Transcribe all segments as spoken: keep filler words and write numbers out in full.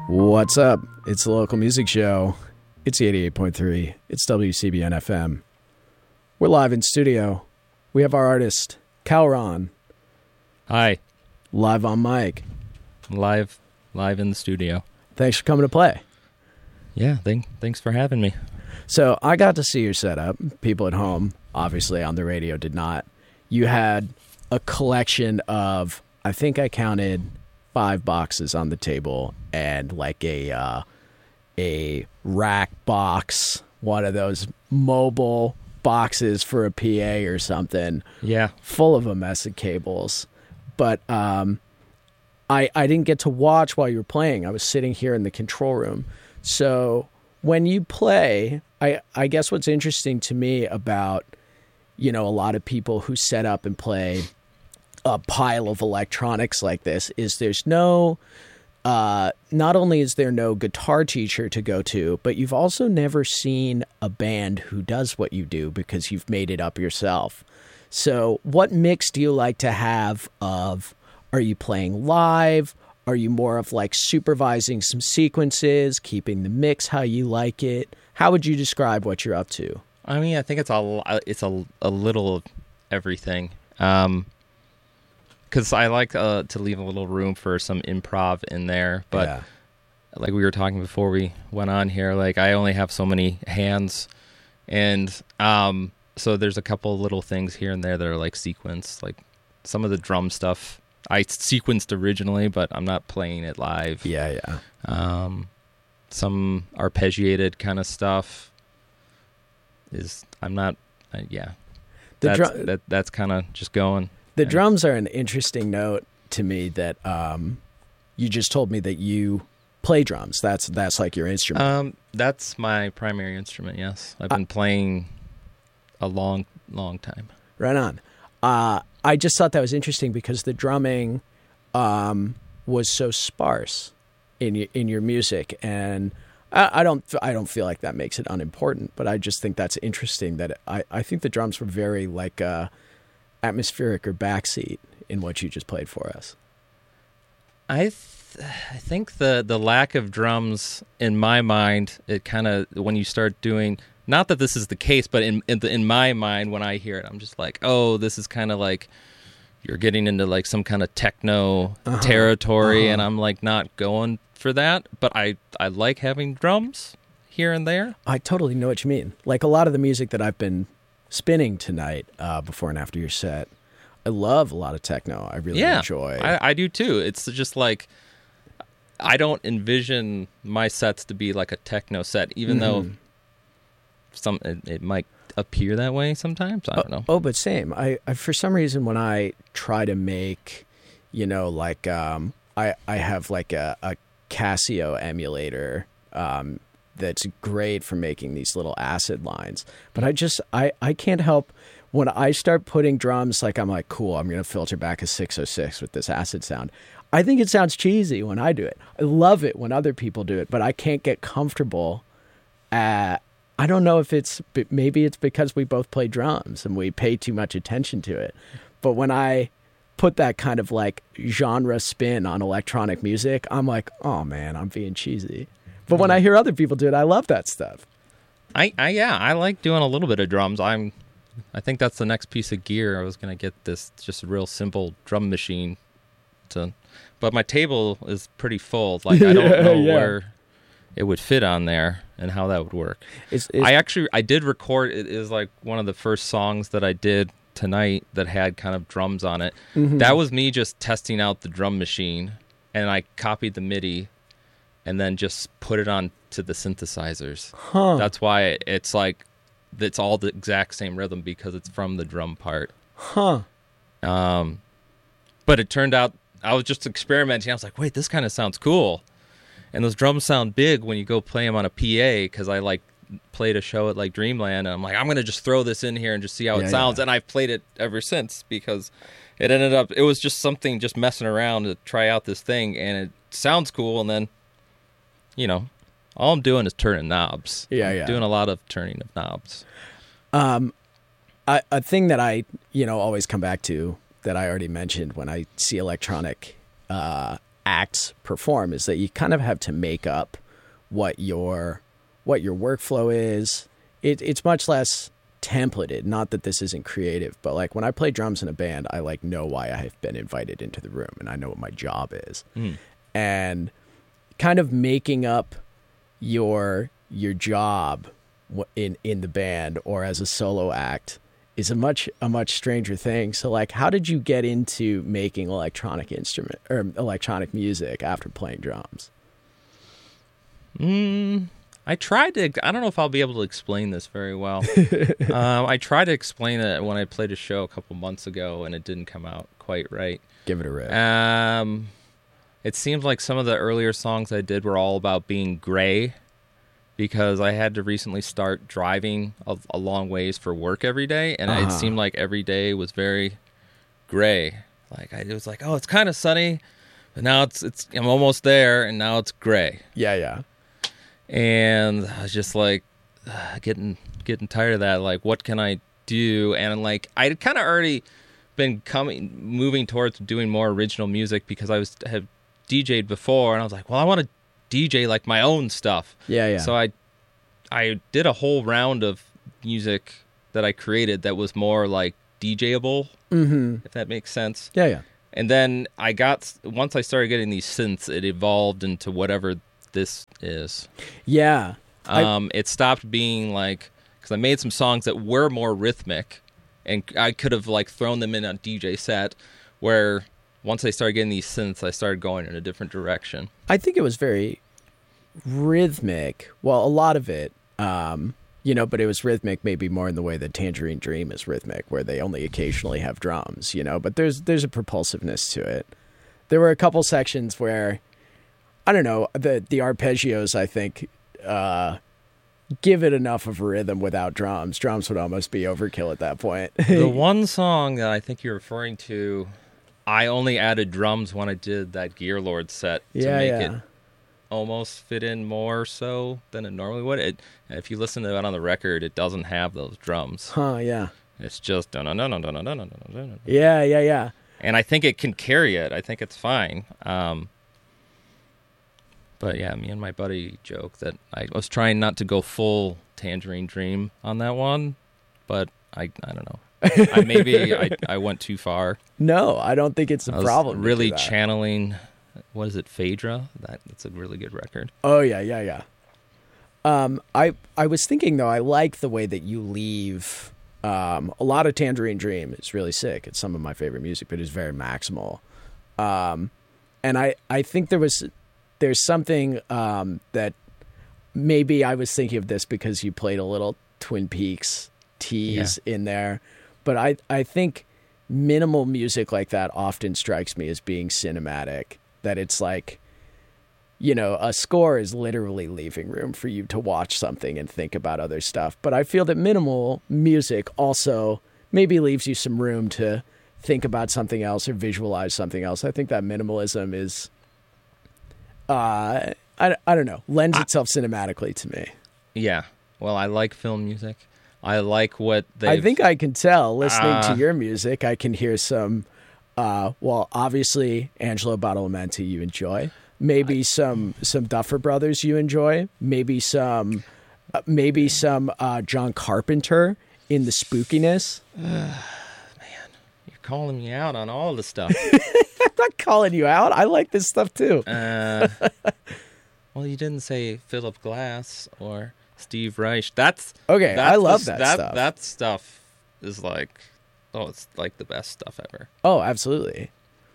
What's up? It's the local music show. It's eighty-eight point three. It's W C B N F M. We're live in studio. We have our artist, Calron. Hi. Live on mic. Live live in the studio. Thanks for coming to play. Yeah, thank, thanks for having me. So I got to see your setup. People at home, obviously on the radio, did not. You had a collection of, I think I counted five boxes on the table and like a uh, a rack box, one of those mobile boxes for a P A or something. Yeah. Full of a mess of cables. But um, I I didn't get to watch while you were playing. I was sitting here in the control room. So when you play, I, I guess what's interesting to me about, you know, a lot of people who set up and play a pile of electronics like this is there's no, uh, not only is there no guitar teacher to go to, but you've also never seen a band who does what you do because you've made it up yourself. So what mix do you like to have of, are you playing live? Are you more of like supervising some sequences, keeping the mix how you like it? How would you describe what you're up to? I mean, I think it's a, it's a, a little of everything. Um, Because I like uh, to leave a little room for some improv in there. But yeah. Like we were talking before we went on here, like I only have so many hands. And um, so there's a couple little things here and there that are like sequenced. Like some of the drum stuff I sequenced originally, but I'm not playing it live. Yeah, yeah. Um, some arpeggiated kind of stuff is, I'm not, uh, yeah. The that's, drum- that, that's kind of just going. The drums are an interesting note to me that um, you just told me that you play drums. That's that's like your instrument. Um, that's my primary instrument, yes. I've been uh, playing a long, long time. Right on. Uh, I just thought that was interesting because the drumming um, was so sparse in your, in your music, and I, I don't I don't feel like that makes it unimportant, but I just think that's interesting that it, I, I think the drums were very like uh, atmospheric or backseat in what you just played for us. I th- I think the, the lack of drums in my mind, it kind of, when you start doing, not that this is the case, but in in, the, in my mind when I hear it, I'm just like, oh, this is kind of like you're getting into like some kind of techno uh-huh. territory, uh-huh. and I'm like not going for that, but I, I like having drums here and there. I totally know what you mean. Like a lot of the music that I've been spinning tonight uh, before and after your set, I love a lot of techno. I really yeah, enjoy. I, I do too. It's just like I don't envision my sets to be like a techno set, even mm-hmm. though some it, it might appear that way sometimes. I don't oh, know. Oh, but same. I, I for some reason when I try to make, you know, like um, I I have like a, a Casio emulator. Um, that's great for making these little acid lines. But I just, I, I can't help when I start putting drums, like I'm like, cool, I'm going to filter back a six oh six with this acid sound. I think it sounds cheesy when I do it. I love it when other people do it, but I can't get comfortable at, I don't know if it's, maybe it's because we both play drums and we pay too much attention to it. But when I put that kind of like genre spin on electronic music, I'm like, oh man, I'm being cheesy. But when I hear other people do it, I love that stuff. I, I yeah, I like doing a little bit of drums. I'm, I think that's the next piece of gear. I was gonna get this just a real simple drum machine, to, but my table is pretty full. Like I don't know yeah. where it would fit on there and how that would work. It's, it's, I actually I did record. It is like one of the first songs that I did tonight that had kind of drums on it. Mm-hmm. That was me just testing out the drum machine, and I copied the MIDI. And then just put it on to the synthesizers. Huh. That's why it's like, it's all the exact same rhythm because it's from the drum part. Huh. Um, but it turned out, I was just experimenting. I was like, wait, this kind of sounds cool. And those drums sound big when you go play them on a P A because I like played a show at like Dreamland. And I'm like, I'm going to just throw this in here and just see how yeah, it sounds. Yeah. And I've played it ever since because it ended up, it was just something just messing around to try out this thing. And it sounds cool. And then, you know, all I'm doing is turning knobs. Yeah, yeah. I'm doing a lot of turning of knobs. Um, I, a thing that I, you know, always come back to that I already mentioned when I see electronic uh, acts perform is that you kind of have to make up what your what your workflow is. It, it's much less templated. Not that this isn't creative, but like when I play drums in a band, I like know why I've been invited into the room and I know what my job is. Mm. And kind of making up your your job in in the band or as a solo act is a much a much stranger thing. So like, how did you get into making electronic instrument or electronic music after playing drums? Mm, I tried to. I don't know if I'll be able to explain this very well. um, I tried to explain it when I played a show a couple months ago, and it didn't come out quite right. Give it a rip. Um, it seems like some of the earlier songs I did were all about being gray, because I had to recently start driving a, a long ways for work every day, and uh-huh. it seemed like every day was very gray. Like I, it was like, oh, it's kind of sunny, but now it's it's I'm almost there, and now it's gray. Yeah, yeah. And I was just like uh, getting getting tired of that. Like, what can I do? And like I'd kind of already been coming moving towards doing more original music because I was had D J'd before, and I was like, well, I want to D J like my own stuff. Yeah, yeah. So I I did a whole round of music that I created that was more like DJable, mm-hmm. if that makes sense. Yeah, yeah. And then I got once I started getting these synths, it evolved into whatever this is. Yeah. Um, I... it stopped being like, because I made some songs that were more rhythmic, and I could have like thrown them in a D J set. Where once I started getting these synths, I started going in a different direction. I think it was very rhythmic. Well, a lot of it, um, you know, but it was rhythmic maybe more in the way that Tangerine Dream is rhythmic, where they only occasionally have drums, you know, but there's there's a propulsiveness to it. There were a couple sections where, I don't know, the the arpeggios, I think, uh, give it enough of a rhythm without drums. Drums would almost be overkill at that point. The one song that I think you're referring to, I only added drums when I did that Gear Lord set to yeah, make yeah. it almost fit in more so than it normally would. It, if you listen to it on the record, it doesn't have those drums. Huh, yeah. It's just dun dun dun dun dun dun dun dun. Yeah, yeah, yeah. And I think it can carry it. I think it's fine. Um, but yeah, me and my buddy joke that I was trying not to go full Tangerine Dream on that one, but I I don't know. I, maybe I, I went too far. No, I don't think it's a I was problem. Really channeling, what is it, Phaedra? That that's a really good record. Oh yeah, yeah, yeah. Um, I I was thinking though, I like the way that you leave. Um, a lot of Tangerine Dream is really sick. It's some of my favorite music, but it's very maximal. Um, and I I think there was there's something um that maybe I was thinking of this because you played a little Twin Peaks tease yeah. in there. But I, I think minimal music like that often strikes me as being cinematic, that it's like, you know, a score is literally leaving room for you to watch something and think about other stuff. But I feel that minimal music also maybe leaves you some room to think about something else or visualize something else. I think that minimalism is, uh, I, I don't know, lends itself I, cinematically to me. Yeah. Well, I like film music. I like what they. I think I can tell listening uh, to your music. I can hear some. Uh, well, obviously, Angelo Badalamenti you enjoy. Maybe I, some some Duffer Brothers you enjoy. Maybe some. Uh, maybe some uh, John Carpenter in the spookiness. Uh, man, you're calling me out on all the stuff. I'm not calling you out. I like this stuff too. uh, well, you didn't say Philip Glass or Steve Reich. That's okay. That's I love the, that, that stuff. That stuff is like, oh, it's like the best stuff ever. Oh, absolutely.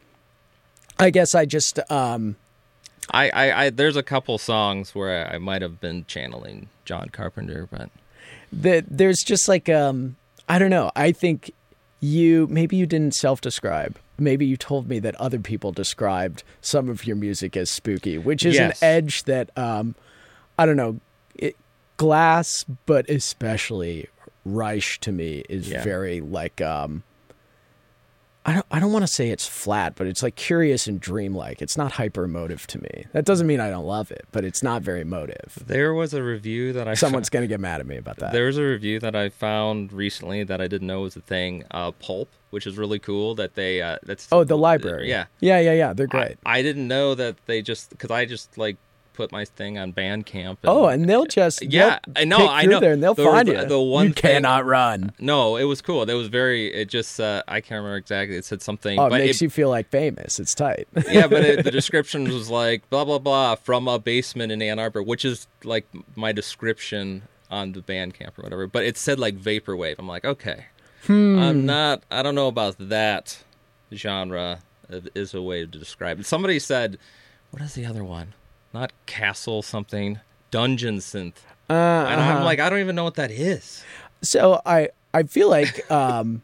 I guess I just, um, I, I, I there's a couple songs where I might have been channeling John Carpenter, but the, there's just like, um, I don't know. I think you maybe you didn't self-describe. Maybe you told me that other people described some of your music as spooky, which is yes. an edge that, um, I don't know. It, Glass, but especially Reich to me is yeah. very like um I don't I don't want to say it's flat, but it's like curious and dreamlike. It's not hyper emotive to me. That doesn't mean I don't love it, but it's not very emotive. There was a review that I Someone's going to get mad at me about that. There was a review that I found recently that I didn't know was a thing. Uh, Pulp, which is really cool. That they uh, that's oh the library. Yeah, yeah, yeah, yeah. They're great. I, I didn't know that they just because I just like. Put my thing on Bandcamp. And, oh, and they'll just yeah, they'll I know, pick I through know. there and they'll the, find the, you. The one you thing, cannot run. No, it was cool. It was very. It just uh, I can't remember exactly. It said something. Oh, it but makes it, you feel like famous. It's tight. Yeah, but it, the description was like blah blah blah from a basement in Ann Arbor, which is like my description on the Bandcamp or whatever. But it said like vaporwave. I'm like, okay, hmm. I'm not. I don't know about that genre. Is a way to describe it. Somebody said, what is the other one? Not castle something. Dungeon synth. Uh, and uh-huh. I'm like, I don't even know what that is. So I I feel like um,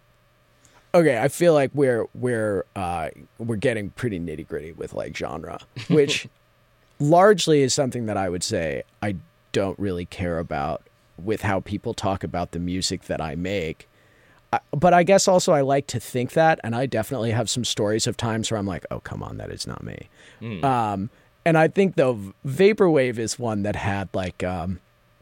okay, I feel like we're we're uh, we're getting pretty nitty gritty with like genre, which largely is something that I would say I don't really care about with how people talk about the music that I make. I, but I guess also I like to think that, and I definitely have some stories of times where I'm like, oh come on, that is not me. Mm. Um, And I think, though, Vaporwave is one that had, like, um,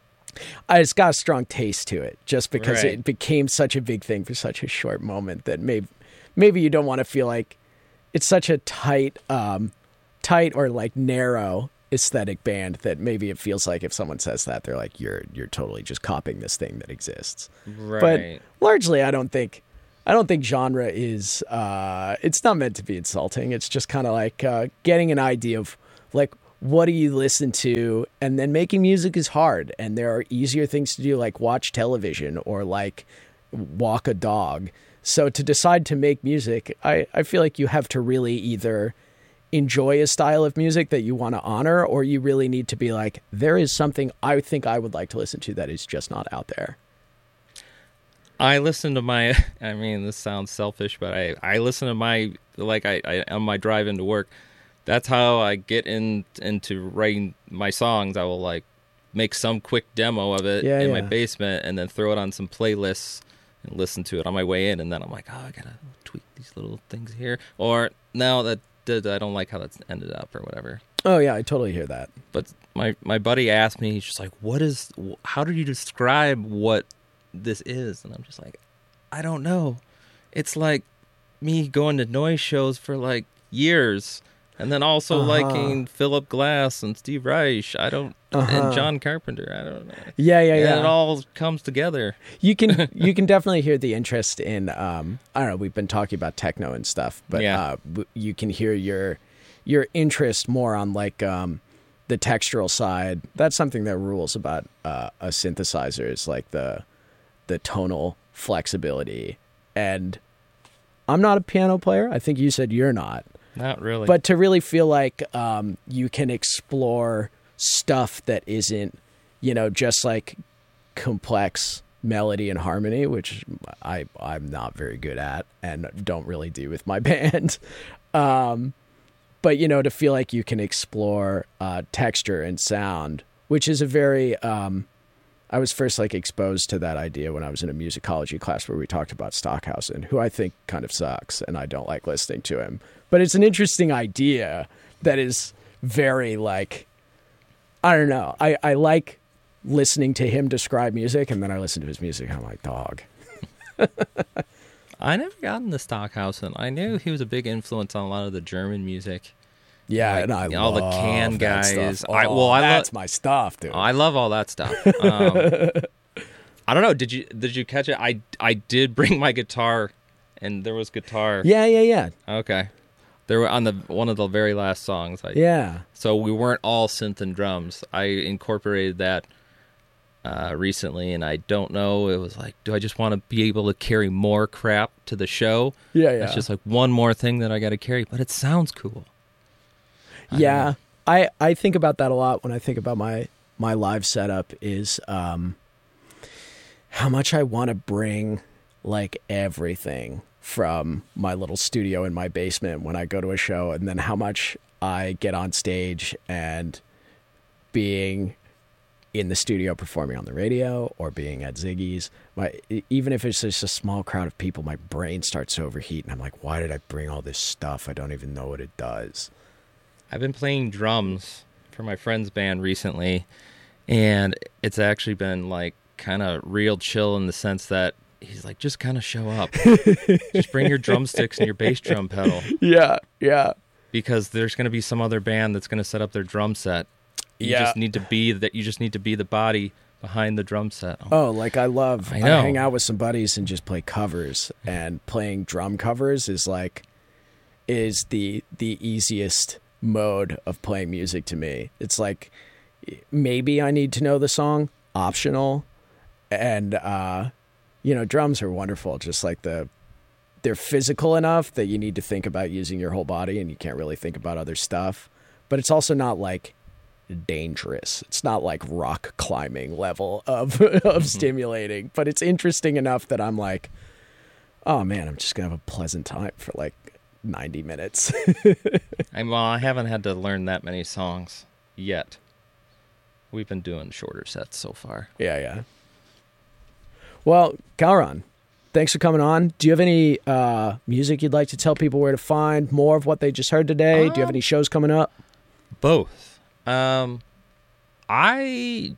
it's got a strong taste to it just because right. it became such a big thing for such a short moment that maybe maybe you don't want to feel like it's such a tight, um, tight or, like, narrow aesthetic band that maybe it feels like if someone says that, they're like, you're you're totally just copying this thing that exists. Right. But largely, I don't think... I don't think genre is... Uh, it's not meant to be insulting. It's just kind of like uh, getting an idea of... Like, what do you listen to? And then making music is hard. And there are easier things to do, like watch television or like walk a dog. So to decide to make music, I, I feel like you have to really either enjoy a style of music that you want to honor, or you really need to be like, there is something I think I would like to listen to that is just not out there. I listen to my, I mean, this sounds selfish, but I, I listen to my, like I, I on my drive into work. That's how I get in, into writing my songs. I will like make some quick demo of it yeah, in yeah. my basement and then throw it on some playlists and listen to it on my way in. And then I'm like, oh, I gotta tweak these little things here. Or no, that, that I don't like how that's ended up or whatever. Oh yeah, I totally hear that. But my, my buddy asked me, he's just like, what is, how do you describe what this is? And I'm just like, I don't know. It's like me going to noise shows for like years. And then also uh-huh. liking Philip Glass and Steve Reich. I don't, uh-huh. and John Carpenter. I don't know. Yeah, yeah, and yeah. it all comes together. You can you can definitely hear the interest in. Um, I don't know. We've been talking about techno and stuff, but yeah. uh, you can hear your your interest more on like um, the textural side. That's something that rules about uh, a synthesizer is like the the tonal flexibility. And I'm not a piano player. I think you said you're not. Not really. But to really feel like um, you can explore stuff that isn't, you know, just like complex melody and harmony, which I, I'm not very good at and don't really do with my band. Um, but, you know, to feel like you can explore uh, texture and sound, which is a very... Um, I was first like exposed to that idea when I was in a musicology class where we talked about Stockhausen, who I think kind of sucks and I don't like listening to him. But it's an interesting idea that is very like, I don't know. I, I like listening to him describe music, and then I listen to his music and I'm like, dog. I never got into Stockhausen. I knew he was a big influence on a lot of the German music. Yeah, like, and I all love the Can that guys. Stuff. Oh, I, well, I that's lo- my stuff, dude. I love all that stuff. Um, I don't know. Did you did you catch it? I I did bring my guitar, and there was guitar. Yeah, yeah, yeah. Okay, there were on the one of the very last songs. I, yeah. So we weren't all synth and drums. I incorporated that uh, recently, and I don't know. It was like, do I just want to be able to carry more crap to the show? Yeah, yeah. It's just like one more thing that I got to carry, but it sounds cool. I yeah, I, I think about that a lot when I think about my my live setup is um, how much I want to bring like everything from my little studio in my basement when I go to a show, and then how much I get on stage and being in the studio performing on the radio or being at Ziggy's. My, even if it's just a small crowd of people, my brain starts to overheat, and I'm like, why did I bring all this stuff? I don't even know what it does. I've been playing drums for my friend's band recently, and it's actually been like kind of real chill in the sense that he's like, just kind of show up. Just bring your drumsticks and your bass drum pedal. Yeah, yeah. Because there's going to be some other band that's going to set up their drum set. You Yeah. just need to be that. You just need to be the body behind the drum set. Oh, like I love, I I, know. hang out with some buddies and just play covers, and playing drum covers is like, is the, the easiest mode of playing music to me. It's like, maybe I need to know the song, optional. And, uh, you know, drums are wonderful. Just like the, they're physical enough that you need to think about using your whole body and you can't really think about other stuff. But it's also not like dangerous. It's not like rock climbing level of of mm-hmm. stimulating, but it's interesting enough that I'm like, oh man, I'm just gonna have a pleasant time for like ninety minutes. I, well, I haven't had to learn that many songs yet. We've been doing shorter sets so far. Yeah, yeah. Well, Calron, thanks for coming on. Do you have any uh, music you'd like to tell people where to find more of what they just heard today? Um, Do you have any shows coming up? Both. Um, I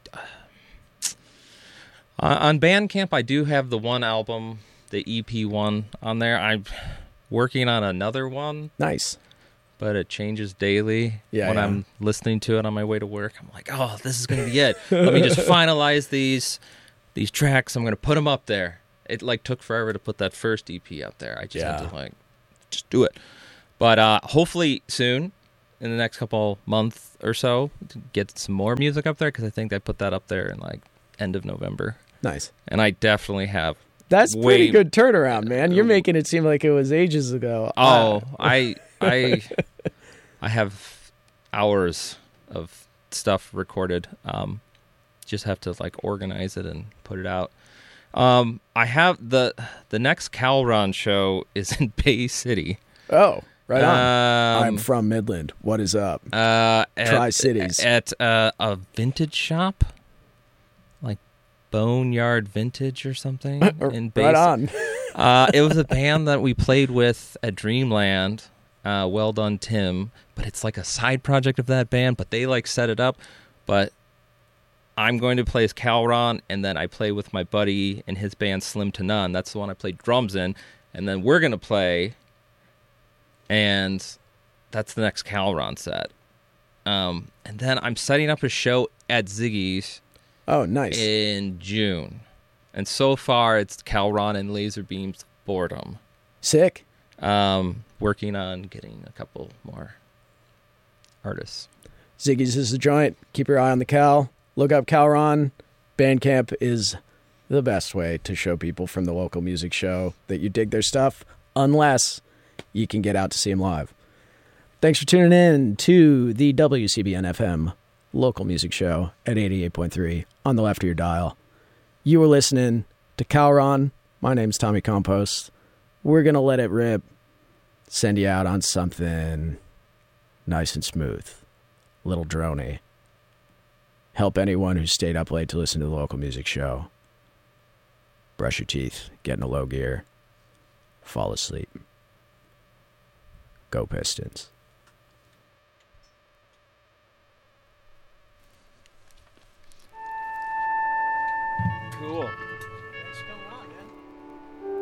uh, on Bandcamp, I do have the one album, the E P one on there. I'm working on another one. Nice. But it changes daily. Yeah, when yeah. I'm listening to it on my way to work, I'm like, oh, this is going to be it. Let me just finalize these these tracks. I'm going to put them up there. It like took forever to put that first E P up there. I just Yeah. had to like just do it. But uh, hopefully soon, in the next couple months or so, to get some more music up there, because I think I put that up there in like end of November. Nice. And I definitely have. That's way, pretty good turnaround, man. You're making it seem like it was ages ago. Oh, Uh, I I I have hours of stuff recorded. Um, just have to like organize it and put it out. Um, I have the the next Calron show is in Bay City. Oh, right on. Um, I'm from Midland. What is up? Uh, at, Tri-Cities. At uh, a vintage shop, like Boneyard Vintage or something. in Bay Right on. uh, it was a band that we played with at Dreamland. Uh, Well Done, Tim. But it's like a side project of that band. But they like set it up. But I'm going to play as Calron, and then I play with my buddy and his band Slim to None. That's the one I played drums in. And then we're going to play, and that's the next Calron set. Um, and then I'm setting up a show at Ziggy's Oh, nice. in June. And so far, it's Calron and Laserbeam's Boredom. Sick. Um, working on getting a couple more artists. Ziggy's is the joint. Keep your eye on the Cal. Look up Calron. Bandcamp is the best way to show people from the local music show that you dig their stuff, unless you can get out to see them live. Thanks for tuning in to the W C B N F M local music show at eighty-eight point three on the left of your dial. You were listening to Calron. My name's Tommy Compost. We're going to let it rip. Send you out on something nice and smooth. Little droney. Help anyone who stayed up late to listen to the local music show. Brush your teeth, get in a low gear, fall asleep. Go Pistons.